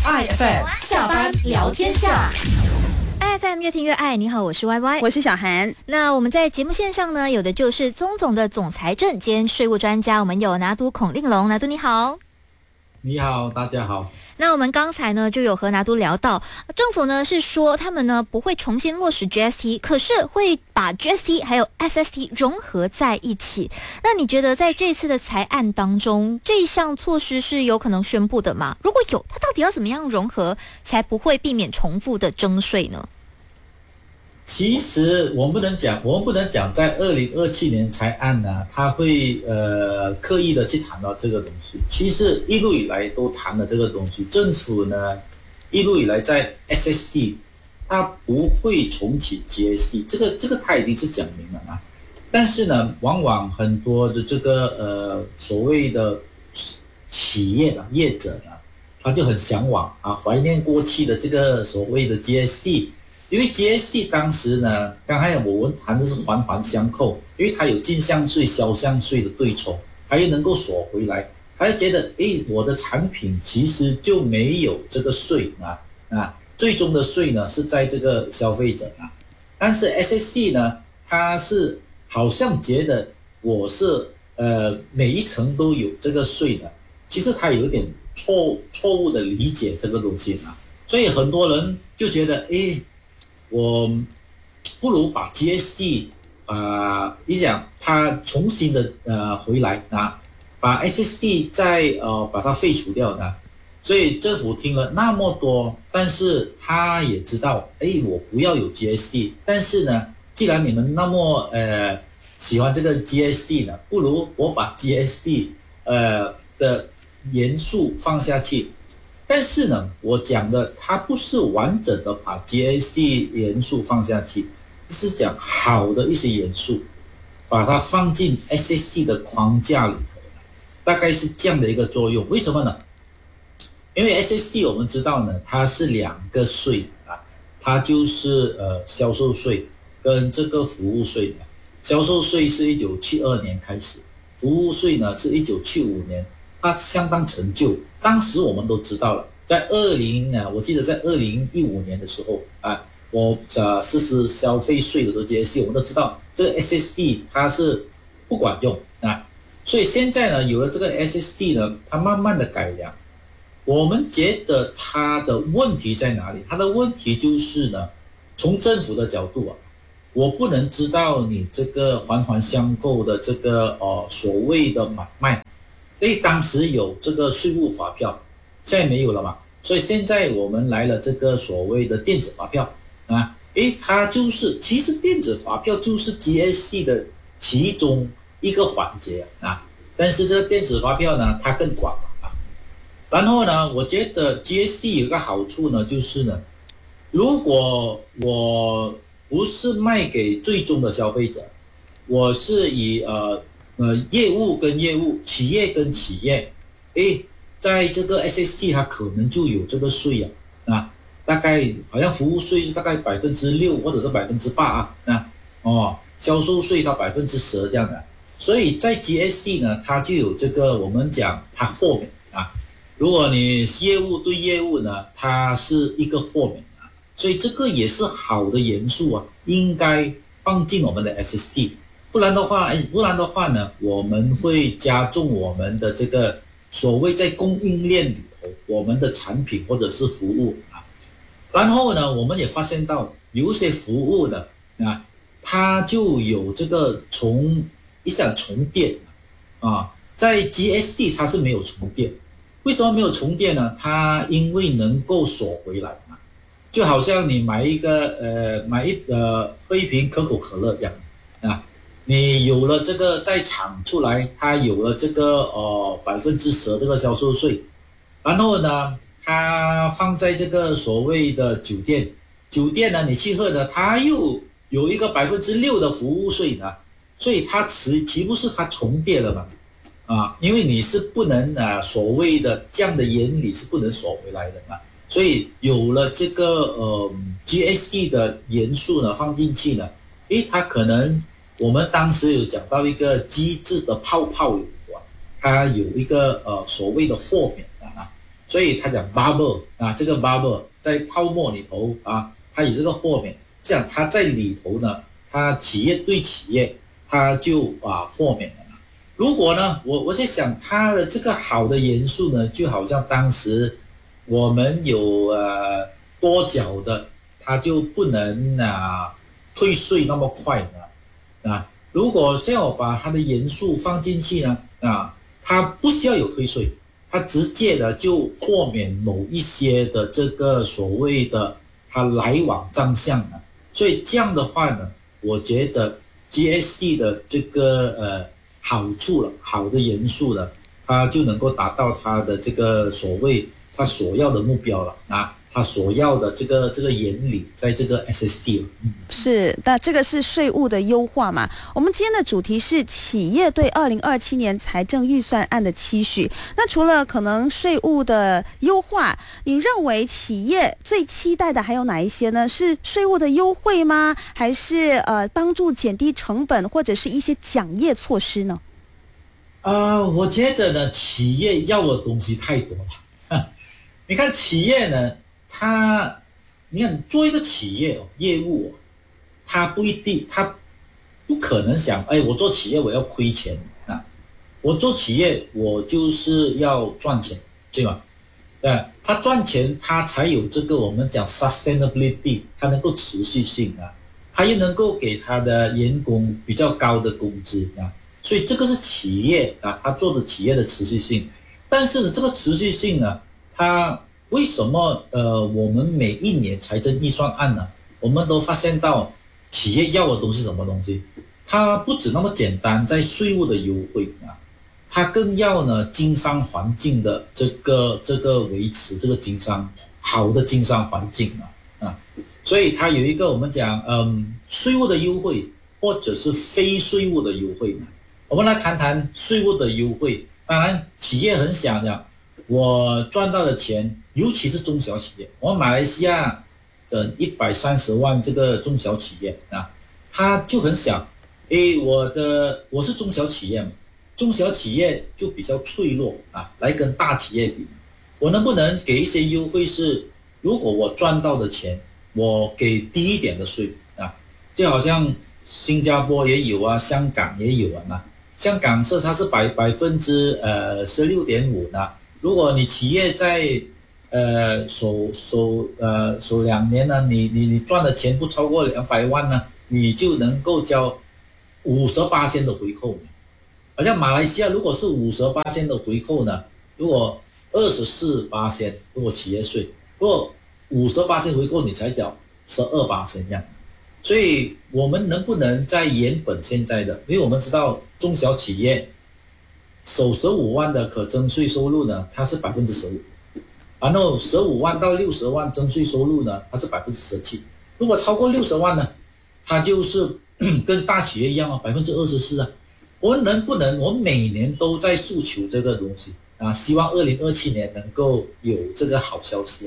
IFM 下班聊天下。 IFM 越听越爱，你好，我是 YY， 我是小涵。 那我们在节目线上呢，有的就是宗总的总财政兼税务专家，我们有拿督孔令龙，拿督你好。 你好，大家好。 那我们刚才呢就有和拿督聊到，政府呢是说他们呢不会重新落实 GST， 可是会把 GST 还有 SST 融合在一起。那你觉得在这次的财案当中，这一项措施是有可能宣布的吗？如果有，它到底要怎么样融合，才不会避免重复的征税呢？ 其实我们不能讲在2027年财案呢，他会刻意的去谈到这个东西。其实一路以来都谈了这个东西，政府呢一路以来在 SST 它不会重启 GST， 这个他已经是讲明了啊。但是呢，往往很多的这个所谓的企业的业者呢，他就很向往啊，怀念过去的这个所谓的 GST。因为 GST 当时呢，刚才我们谈的是环环相扣，因为它有进项税、销项税的对冲，还又能够锁回来，他就觉得，我的产品其实就没有这个税最终的税呢是在这个消费者啊。但是 SST 呢，它是好像觉得我是每一层都有这个税的，其实它有点错误的理解这个东西啊，所以很多人就觉得，我不如把 GST 你想它重新的回来啊，把 SST 再把它废除掉呢。所以政府听了那么多，但是他也知道，我不要有 GST， 但是呢，既然你们那么喜欢这个 GST 呢，不如我把 GST 的元素放下去。但是呢，我讲的它不是完整的把 GST 元素放下去，是讲好的一些元素，把它放进 SST 的框架里头，大概是这样的一个作用。为什么呢？因为 SST 我们知道呢，它是两个税啊，它就是销售税跟这个服务税。销售税是1972年开始，服务税呢是1975年。它相当陈旧，当时我们都知道了，在我记得在2015年的时候啊，我实施消费税的时候 GST， 我们都知道这个 SST 它是不管用啊，所以现在呢有了这个 SST 呢，它慢慢的改良。我们觉得它的问题在哪里？它的问题就是呢，从政府的角度啊，我不能知道你这个环环相扣的这个所谓的买卖。当时有这个税务发票，现在没有了嘛？所以现在我们来了这个所谓的电子发票啊，它就是其实电子发票就是 GST 的其中一个环节啊，但是这个电子发票呢，它更广了啊。然后呢，我觉得 GST 有一个好处呢，就是呢，如果我不是卖给最终的消费者，我是以业务跟业务，企业跟企业，在这个 SST 它可能就有这个税啊，大概好像服务税是大概6%或者是8%销售税到10%这样的，所以在 GST 呢，它就有这个我们讲它豁免啊，如果你业务对业务呢，它是一个豁免啊，所以这个也是好的元素啊，应该放进我们的 SST。不然的话呢，我们会加重我们的这个所谓在供应链里头我们的产品或者是服务啊。然后呢，我们也发现到有一些服务呢啊，它就有这个重电啊，在 GST 它是没有重电。为什么没有重电呢？它因为能够锁回来啊，就好像你喝一瓶可口可乐这样啊。你有了这个在厂出来，它有了这个10%这个销售税，然后呢，它放在这个所谓的酒店呢，你去喝呢，它又有一个6%的服务税呢，所以它岂不是它重叠了嘛？啊，因为你是不能所谓的这样的原理是不能锁回来的嘛，所以有了这个GST 的元素呢放进去呢，它可能。我们当时有讲到一个机制的泡有关，它有一个所谓的豁免啊， 所以他讲 bubble 啊，这个 bubble 在泡沫里头啊，它有这个豁免，这样它在里头呢，它企业对企业，它就豁免了。如果呢，我在想它的这个好的元素呢，就好像当时我们有多缴的，它就不能退税那么快如果像我把它的元素放进去呢它不需要有退税，它直接的就豁免某一些的这个所谓的它来往账项所以这样的话呢，我觉得 GST 的这个好处了，好的元素了，它就能够达到它的这个所谓它所要的目标了它所要的这个原理，在这个 SST 了。 是，那这个是税务的优化嘛？我们今天的主题是企业对2027年财政预算案的期许。那除了可能税务的优化，你认为企业最期待的还有哪一些呢？是税务的优惠吗？还是帮助减低成本，或者是一些奖业措施呢？ 我觉得呢，企业要的东西太多了。你看企业呢，你看做一个企业业务他不一定，他不可能想，我做企业我要亏钱我做企业我就是要赚钱，对吗？他赚钱他才有这个我们讲 sustainability， 他能够持续性他又能够给他的员工比较高的工资所以这个是企业他做的企业的持续性。但是这个持续性呢，它为什么我们每一年财政预算案呢，我们都发现到企业要的都是什么东西？它不止那么简单，在税务的优惠它更要呢经商环境的这个维持，这个好的经商环境所以它有一个我们讲税务的优惠，或者是非税务的优惠我们来谈谈税务的优惠。当然企业很想我赚到的钱，尤其是中小企业，我们马来西亚整130万这个中小企业他就很想我是中小企业嘛，中小企业就比较脆弱来跟大企业比，我能不能给一些优惠，是如果我赚到的钱我给低一点的税就好像新加坡也有香港也有香港它是16.5%如果你企业在首2年呢，你赚的钱不超过200万呢，你就能够交50%的回扣。好像马来西亚如果是50%的回扣呢，如果24%如果企业税，如果50%回扣你才缴12%这样。所以我们能不能在原本现在的，因为我们知道中小企业首15万的可征税收入呢，它是15%，然后15万到60万征税收入呢，它是17%。如果超过60万呢，它就是跟大企业一样24%我们能不能，我们每年都在诉求这个东西希望2027年能够有这个好消息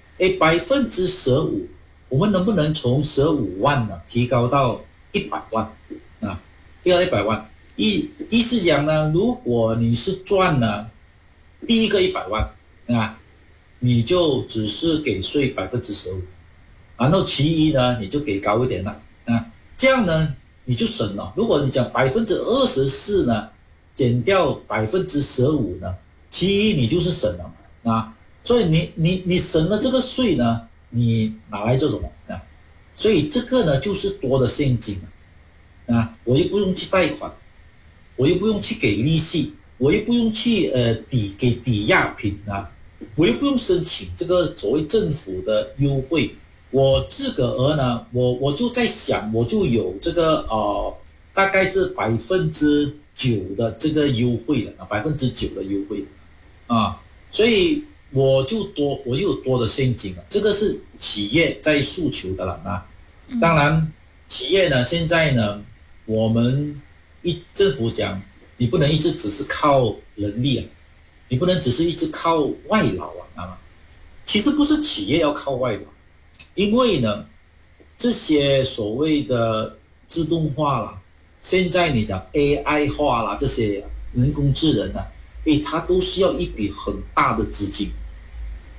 15%，我们能不能从15万呢提高到100万提高100万？意思讲呢，如果你是赚了第一个100万你就只是给税15%，然后其余呢你就给高一点了这样呢你就省了。如果你讲24%呢，减掉15%呢，其余你就是省了所以你省了这个税呢，你拿来做什么所以这个呢就是多的现金我又不用去贷款，我又不用去给利息，我又不用去给抵押品我又不用申请这个所谓政府的优惠，我自个儿呢，我就在想，我就有这个大概是9%的这个优惠了9%的优惠所以我又有多的现金了，这个是企业在诉求的了当然企业呢现在呢，我们政府讲你不能一直只是靠人力你不能只是一直靠外劳其实不是企业要靠外劳，因为呢这些所谓的自动化啦，现在你讲 AI 化啦，这些人工智能它都需要一笔很大的资金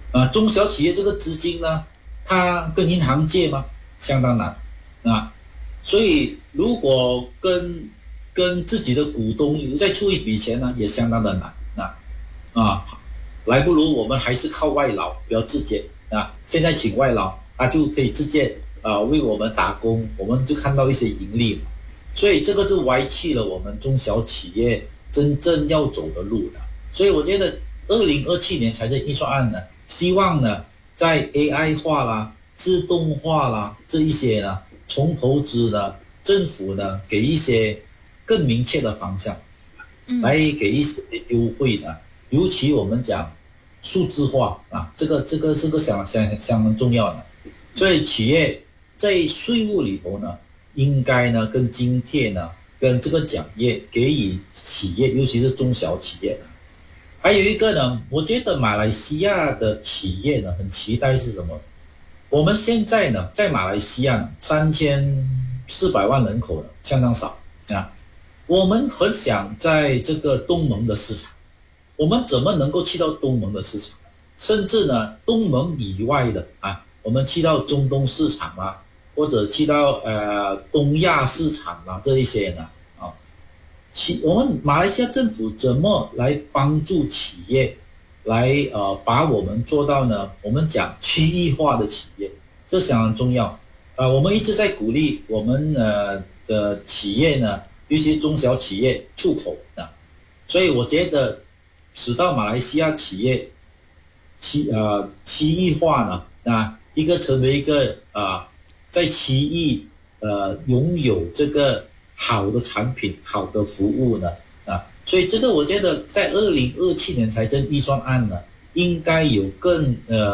中小企业这个资金呢，它跟银行借吗？相当难啊。所以如果跟自己的股东再出一笔钱呢，也相当的难来不如我们还是靠外劳，不要自建啊。现在请外劳，他就可以自建为我们打工，我们就看到一些盈利。所以这个就歪曲了我们中小企业真正要走的路了。所以我觉得2027年财政预算案呢，希望呢在 AI 化啦、自动化啦这一些呢，从投资呢，政府呢给一些更明确的方向，来给一些优惠的，尤其我们讲数字化啊，这个相当重要的。所以企业在税务里头呢，应该呢跟津贴呢，跟这个奖业给予企业，尤其是中小企业。还有一个呢，我觉得马来西亚的企业呢很期待是什么？我们现在呢在马来西亚3400万人口呢相当少啊，我们很想在这个东盟的市场，我们怎么能够去到东盟的市场？甚至呢东盟以外的我们去到中东市场啊，或者去到东亚市场啊这一些呢我们马来西亚政府怎么来帮助企业来把我们做到呢？我们讲区域化的企业，这相当重要。我们一直在鼓励我们的企业呢，尤其中小企业出口所以我觉得使到马来西亚企业区域化呢一个成为一个在区域拥有这个好的产品、好的服务呢所以这个我觉得在2027年财政预算案呢，应该有更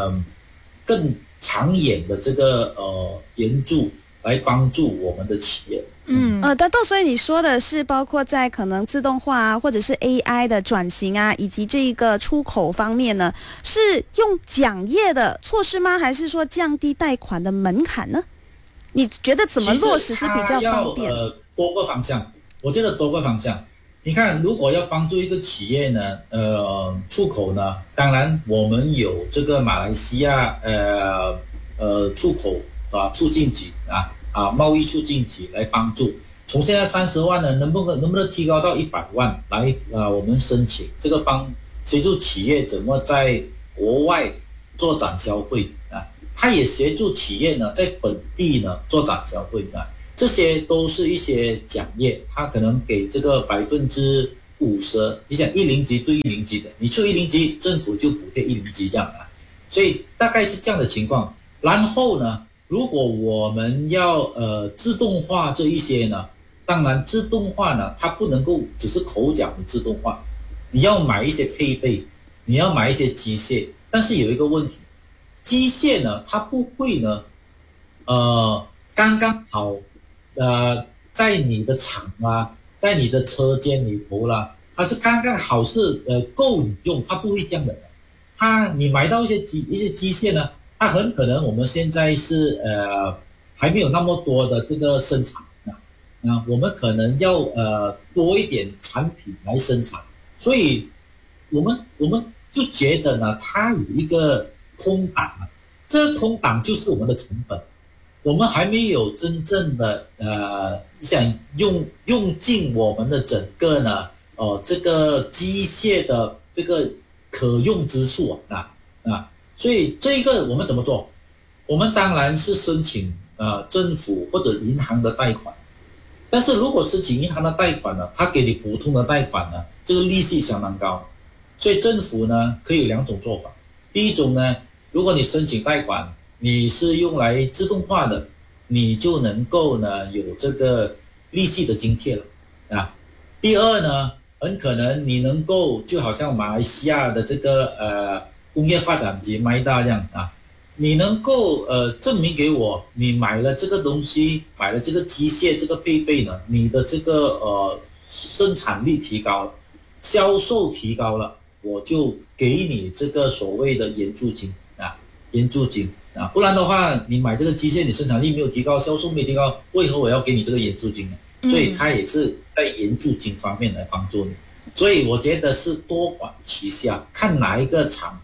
长远的这个援助来帮助我们的企业。 但所以你说的是包括在可能自动化啊，或者是 AI 的转型啊，以及这个出口方面呢，是用奖业的措施吗？还是说降低贷款的门槛呢？你觉得怎么落实是比较方便？ 多个方向，我觉得多个方向。你看，如果要帮助一个企业呢，出口呢，当然我们有这个马来西亚出口促进局贸易促进局来帮助。从现在30万呢，能不能提高到100万来我们申请这个协助企业怎么在国外做展销会它也协助企业呢在本地呢做展销会这些都是一些奖业，它可能给这个50%，你想1级对1级的，你出1级，政府就补贴1级这样所以大概是这样的情况。然后呢，如果我们要自动化这一些呢，当然自动化呢，它不能够只是口讲的自动化，你要买一些配备，你要买一些机械，但是有一个问题，机械呢，它不会呢，刚刚好。在你的厂在你的车间里头啦，它是刚刚好是够你用，它不会这样的。你买到一些机械呢，它很可能我们现在是还没有那么多的这个生产我们可能要多一点产品来生产，所以我们就觉得呢，它有一个空档这个空档就是我们的成本。我们还没有真正的想用尽我们的整个呢这个机械的这个可用之处所以这一个我们怎么做？我们当然是申请政府或者银行的贷款，但是如果申请银行的贷款呢，它给你普通的贷款呢，这个利息相当高，所以政府呢可以有2种做法。第一种呢，如果你申请贷款你是用来自动化的，你就能够呢有这个利息的津贴了第二呢，很可能你能够就好像马来西亚的这个工业发展局麦大这样你能够证明给我你买了这个东西，买了这个机械这个配备呢，你的这个生产力提高了，销售提高了，我就给你这个所谓的援助金不然的话，你买这个机械，你生产力没有提高，销售没有提高，为何我要给你这个援助金呢？所以它也是在援助金方面来帮助你。所以我觉得是多管齐下，看哪一个场合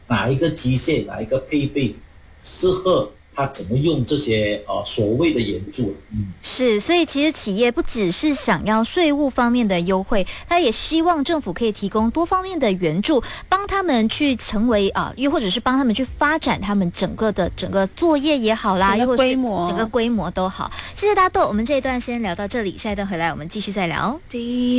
哪一个机械哪一个配备适合他怎么用这些所谓的援助。 是，所以其实企业不只是想要税务方面的优惠，他也希望政府可以提供多方面的援助，帮他们去成为又或者是帮他们去发展他们整个作业也好啦，又或者是整个规模都好。谢谢大豆，我们这一段先聊到这里，下一段回来我们继续再聊。